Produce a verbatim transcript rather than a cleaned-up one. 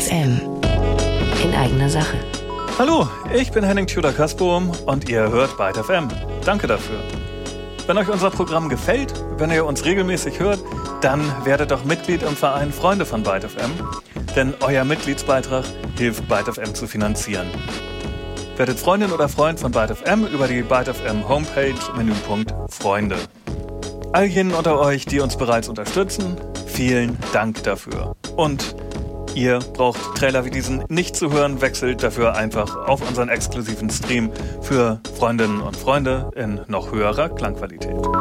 F M. In eigener Sache. Hallo, ich bin Henning Tudor-Kasbohm und ihr hört Byte F M. Danke dafür. Wenn euch unser Programm gefällt, wenn ihr uns regelmäßig hört, dann werdet doch Mitglied im Verein Freunde von Byte F M. Denn euer Mitgliedsbeitrag hilft Byte F M zu finanzieren. Werdet Freundin oder Freund von Byte F M über die Byte F M Homepage, Menüpunkt Freunde. All jenen unter euch, die uns bereits unterstützen, vielen Dank dafür. Und ihr braucht Trailer wie diesen nicht zu hören, wechselt dafür einfach auf unseren exklusiven Stream für Freundinnen und Freunde in noch höherer Klangqualität.